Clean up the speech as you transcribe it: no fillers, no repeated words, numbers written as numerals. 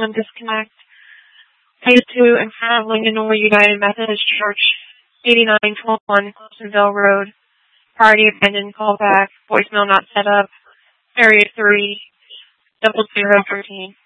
on disconnect. Phase 2 in front of Linganore United Methodist Church, 8921 Clemsonville Road. Party abandoned, call back, voicemail not set up, area 3, 0013.